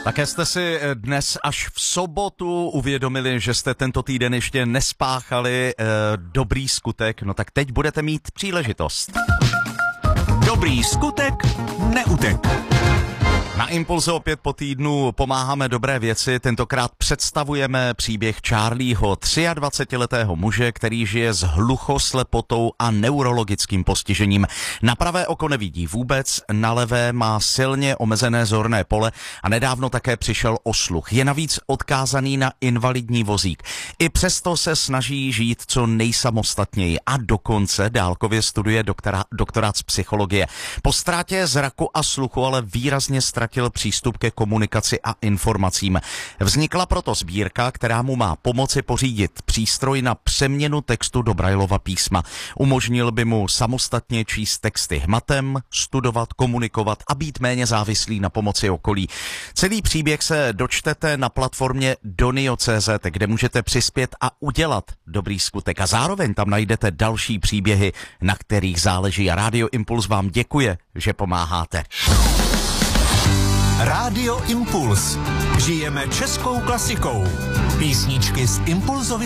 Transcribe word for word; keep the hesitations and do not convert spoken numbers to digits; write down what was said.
Také jste si dnes až v sobotu uvědomili, že jste tento týden ještě nespáchali eh, dobrý skutek, no tak teď budete mít příležitost. Dobrý skutek neutek. Na Impulze opět po týdnu pomáháme dobré věci, tentokrát představujeme příběh Charlieho, dvacetiletého muže, který žije s hluchoslepotou a neurologickým postižením. Na pravé oko nevidí vůbec, na levé má silně omezené zorné pole a nedávno také přišel o sluch. Je navíc odkázaný na invalidní vozík. I přesto se snaží žít co nejsamostatněji a dokonce dálkově studuje doktora, doktorát z psychologie. Po ztrátě zraku a sluchu ale výrazně ztratil přístup ke komunikaci a informacím. Vznikla proto sbírka, která mu má pomoci pořídit přístroj na přeměnu textu do Braillova písma. Umožnil by mu samostatně číst texty hmatem, studovat, komunikovat a být méně závislý na pomoci okolí. Celý příběh se dočtete na platformě donio tečka cé zet, kde můžete přispět a udělat dobrý skutek. A zároveň tam najdete další příběhy, na kterých záleží. A Radio Impuls vám děkuje, že pomáháte. Rádio Impuls. Žijeme českou klasikou. Písničky z Impulzovy